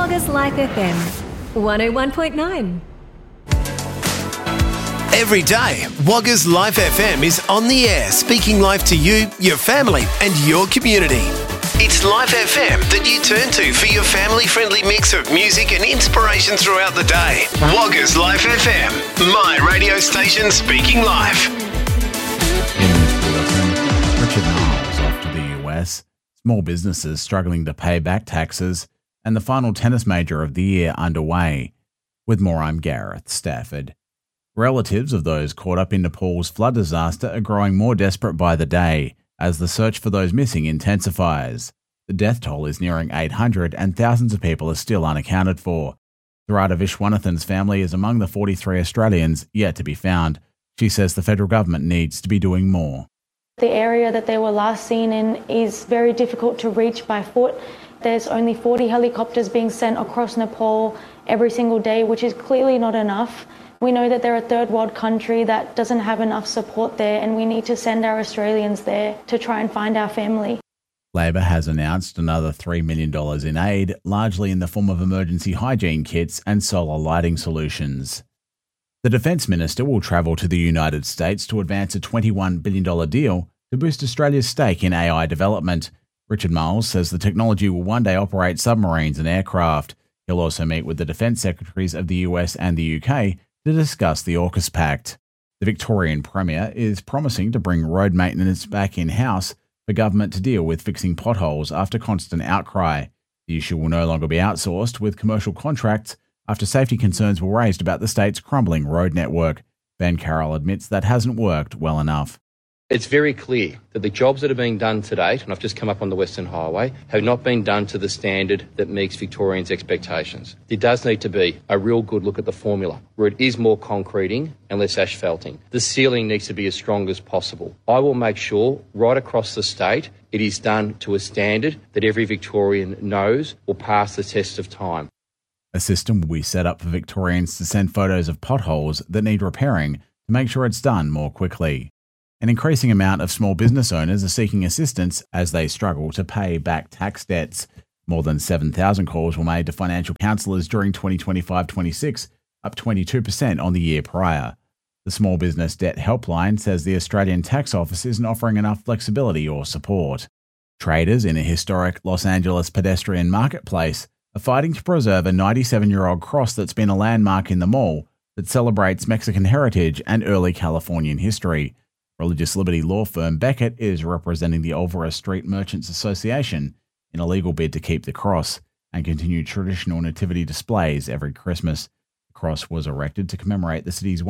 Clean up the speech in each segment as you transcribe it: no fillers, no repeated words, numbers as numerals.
Wagga's Life FM 101.9. Every day, Wagga's Life FM is on the air, speaking life to you, your family and your community. It's Life FM that you turn to for your family-friendly mix of music and inspiration throughout the day. Wagga's Life FM, my radio station speaking life. In this bulletin, Richard Marles off to the US, small businesses struggling to pay back taxes, and the final tennis major of the year underway. With more, I'm Gareth Stafford. Relatives of those caught up in Nepal's flood disaster are growing more desperate by the day as the search for those missing intensifies. The death toll is nearing 800 and thousands of people are still unaccounted for. Sarada Vishwanathan's family is among the 43 Australians yet to be found. She says the federal government needs to be doing more. The area that they were last seen in is very difficult to reach by foot. There's only 40 helicopters being sent across Nepal every single day, which is clearly not enough. We know that they're a third world country that doesn't have enough support there, and we need to send our Australians there to try and find our family. Labor has announced another $3 million in aid, largely in the form of emergency hygiene kits and solar lighting solutions. The Defence Minister will travel to the United States to advance a $21 billion deal to boost Australia's stake in AI development. Richard Marles says the technology will one day operate submarines and aircraft. He'll also meet with the Defence Secretaries of the US and the UK to discuss the AUKUS Pact. The Victorian Premier is promising to bring road maintenance back in-house for government to deal with fixing potholes after constant outcry. The issue will no longer be outsourced with commercial contracts after safety concerns were raised about the state's crumbling road network. Ben Carroll admits that hasn't worked well enough. It's very clear that the jobs that are being done to date, and I've just come up on the Western Highway, have not been done to the standard that meets Victorians' expectations. There does need to be a real good look at the formula, where it is more concreting and less asphalting. The ceiling needs to be as strong as possible. I will make sure right across the state it is done to a standard that every Victorian knows will pass the test of time. A system will be set up for Victorians to send photos of potholes that need repairing to make sure it's done more quickly. An increasing amount of small business owners are seeking assistance as they struggle to pay back tax debts. More than 7,000 calls were made to financial counsellors during 2025-26, up 22% on the year prior. The Small Business Debt Helpline says the Australian Tax Office isn't offering enough flexibility or support. Traders in a historic Los Angeles pedestrian marketplace are fighting to preserve a 97-year-old cross that's been a landmark in the mall that celebrates Mexican heritage and early Californian history. Religious liberty law firm Beckett is representing the Olvera Street Merchants Association in a legal bid to keep the cross and continue traditional nativity displays every Christmas. The cross was erected to commemorate the city's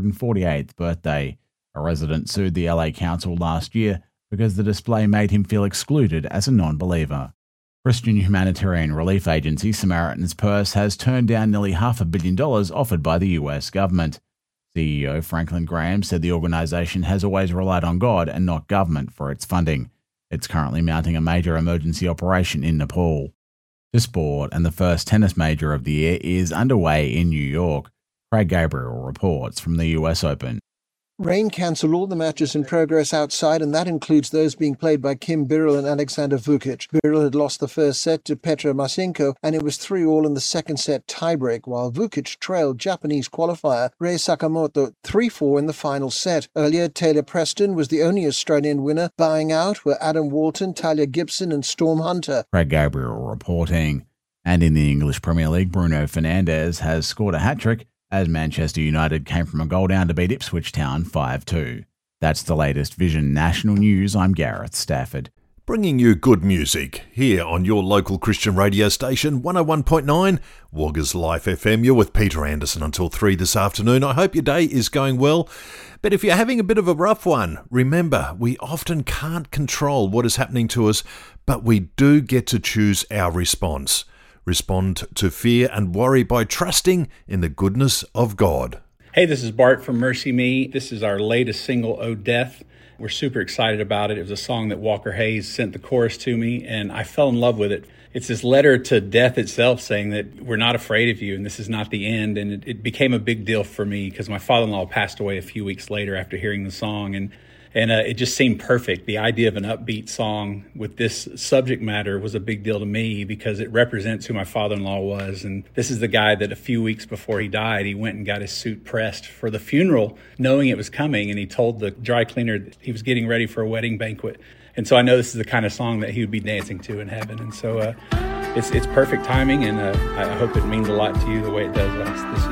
148th birthday. A resident sued the LA Council last year because the display made him feel excluded as a non-believer. Christian humanitarian relief agency Samaritan's Purse has turned down nearly $500 million offered by the US government. CEO Franklin Graham said the organisation has always relied on God and not government for its funding. It's currently mounting a major emergency operation in Nepal. To sport, and the first tennis major of the year is underway in New York. Craig Gabriel reports from the US Open. Rain cancelled all the matches in progress outside, and that includes those being played by Kim Birrell and Alexander Vukic. Birrell had lost the first set to Petra Marcinko, and it was 3-3 in the second set tiebreak, while Vukic trailed Japanese qualifier Rei Sakamoto 3-4 in the final set. Earlier, Taylor Preston was the only Australian winner. Bowing out were Adam Walton, Talia Gibson and Storm Hunter. Craig Gabriel reporting. And in the English Premier League, Bruno Fernandes has scored a hat-trick as Manchester United came from a goal down to beat Ipswich Town 5-2. That's the latest Vision National News. I'm Gareth Stafford. Bringing you good music here on your local Christian radio station, 101.9 Wagga's Life FM. You're with Peter Anderson until 3 this afternoon. I hope your day is going well. But if you're having a bit of a rough one, remember, we often can't control what is happening to us, but we do get to choose our response. Respond to fear and worry by trusting in the goodness of God. Hey, this is Bart from Mercy Me. This is our latest single, Oh Death. We're super excited about it. It was a song that Walker Hayes sent the chorus to me, and I fell in love with it. It's this letter to death itself saying that we're not afraid of you and this is not the end. And it became a big deal for me because my father-in-law passed away a few weeks later after hearing the song. And And it just seemed perfect. The idea of an upbeat song with this subject matter was a big deal to me because it represents who my father-in-law was. And this is the guy that a few weeks before he died, he went and got his suit pressed for the funeral, knowing it was coming. And he told the dry cleaner that he was getting ready for a wedding banquet. And so I know this is the kind of song that he would be dancing to in heaven. And so it's perfect timing, and I hope it means a lot to you the way it does us this year.